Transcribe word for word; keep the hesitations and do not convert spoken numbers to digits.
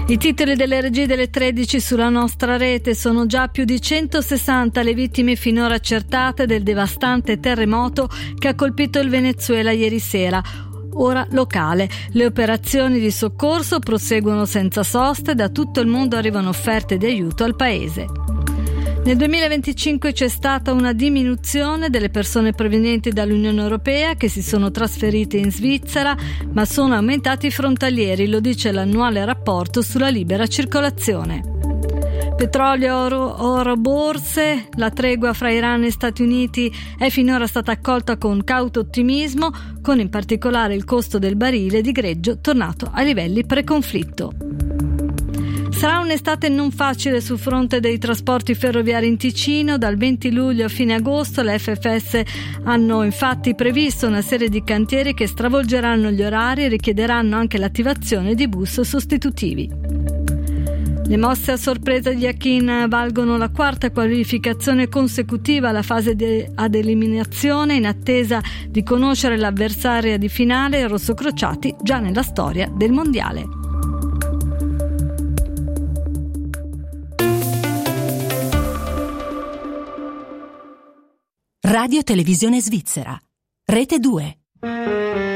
I titoli delle regie delle tredici sulla nostra rete. Sono già più di centosessanta le vittime finora accertate del devastante terremoto che ha colpito il Venezuela ieri sera. Ora locale. Le operazioni di soccorso proseguono senza sosta e da tutto il mondo arrivano offerte di aiuto al paese. Nel duemilaventicinque c'è stata una diminuzione delle persone provenienti dall'Unione Europea che si sono trasferite in Svizzera, ma sono aumentati i frontalieri, lo dice l'annuale rapporto sulla libera circolazione. Petrolio, oro, oro, borse, la tregua fra Iran e Stati Uniti è finora stata accolta con cauto ottimismo, con in particolare il costo del barile di greggio tornato ai livelli pre-conflitto. Sarà un'estate non facile sul fronte dei trasporti ferroviari in Ticino. Dal venti luglio a fine agosto le F F S hanno infatti previsto una serie di cantieri che stravolgeranno gli orari e richiederanno anche l'attivazione di bus sostitutivi. Le mosse a sorpresa di Jachin valgono la quarta qualificazione consecutiva alla fase de- ad eliminazione in attesa di conoscere l'avversaria di finale rossocrociati già nella storia del mondiale. Radio Televisione Svizzera, Rete due.